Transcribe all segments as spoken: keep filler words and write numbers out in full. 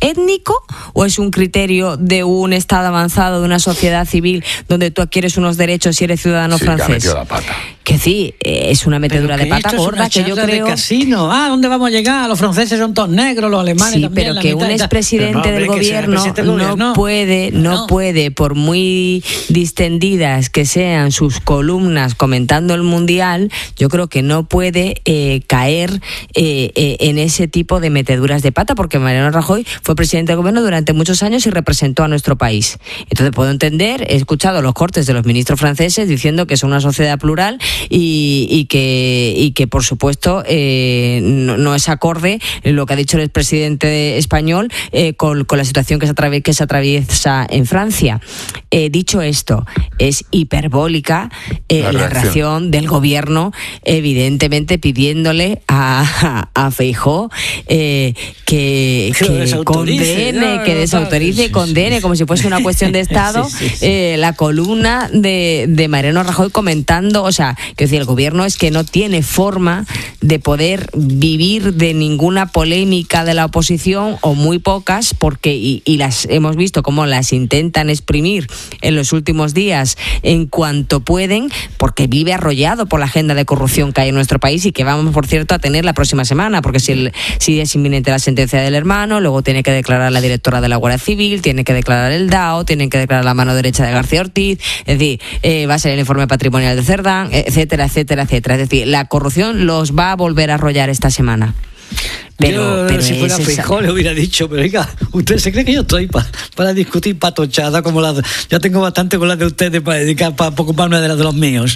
étnico o es un criterio de un estado avanzado, de una sociedad civil donde tú adquieres unos derechos si eres ciudadano sí, francés? Que ha metido la pata. Que sí, es una metedura de pata gorda que yo creo. De casino. Ah, ¿dónde vamos a llegar? Los franceses son todos negros, los alemanes sí, también. Pero que un expresidente no, del gobierno, presidente del gobierno no puede, no, no puede, por muy distendidas que sean sus columnas comentando el mundial, yo creo que no puede eh, caer eh, eh, en ese tipo de meteduras de pata, porque Mariano Rajoy fue presidente del gobierno durante muchos años y representó a nuestro país. Entonces puedo entender, he escuchado los cortes de los ministros franceses diciendo que es una sociedad plural y, y que y que por supuesto eh, no, no es acorde lo que ha dicho el expresidente español eh, con, con la situación que se, atraviesa, que se atraviesa en Francia. Eh, dicho esto, es hiperbólica eh, la, la reacción. reacción del gobierno, evidentemente pidiéndole a, a, a Feijóo eh, que, que, que condene, no, que desautorice y condene, como si fuese una cuestión de Estado, sí, sí, sí. Eh, la columna de, de Mariano Rajoy comentando, o sea, que decir, el gobierno es que no tiene forma de poder vivir de ninguna polémica de la oposición, o muy pocas, porque y, y las hemos visto cómo las intentan exprimir en los últimos días en cuanto pueden, porque vive arrollado por la agenda de corrupción que hay en nuestro país y que vamos, por cierto, a tener la próxima semana, porque si, el, si es inminente la sentencia del hermano, luego tiene que declarar la directora de la Guardia Civil, tiene que declarar el D A O, tienen que declarar la mano derecha de García Ortiz, es decir, eh, va a ser el informe patrimonial de Cerdán, etcétera, etcétera, etcétera. Es decir, la corrupción los va a volver a arrollar esta semana. Pero, yo, pero si fuera Feijóo le hubiera dicho, pero oiga, ¿usted se cree que yo estoy pa, para discutir patochada como la de, ya tengo bastante con las de ustedes para dedicar, para ocuparme de las de los míos?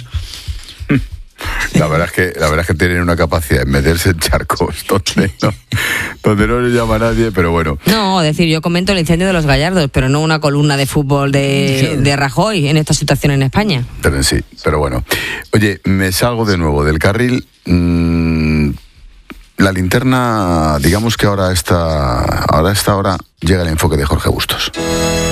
La verdad es que la verdad es que tienen una capacidad de meterse en charcos donde no, donde no le llama a nadie, pero bueno. No, decir, yo comento el incendio de los Gallardos, pero no una columna de fútbol de, de Rajoy en esta situación en España. Pero en sí, pero bueno. Oye, me salgo de nuevo del carril. Mmm, la linterna, digamos que ahora está, ahora a esta hora llega el enfoque de Jorge Bustos.